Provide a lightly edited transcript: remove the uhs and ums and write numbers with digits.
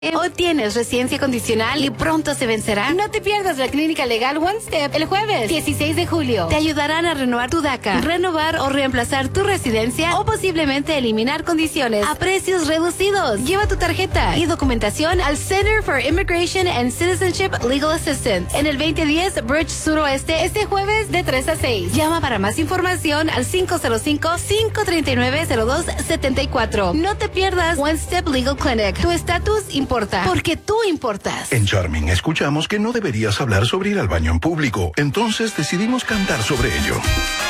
¿O tienes residencia condicional y pronto se vencerá? No te pierdas la clínica legal One Step el jueves 16 de julio. Te ayudarán a renovar tu DACA, renovar o reemplazar tu residencia o posiblemente eliminar condiciones a precios reducidos. Lleva tu tarjeta y documentación al Center for Immigration and Citizenship Legal Assistance en el 2010 Bridge Suroeste este jueves de 3 a 6. Llama para más información al 505-539-0274. No te pierdas One Step Legal Clinic. Tu estatus importa, porque tú importas. En Charming escuchamos que no deberías hablar sobre ir al baño en público, entonces decidimos cantar sobre ello.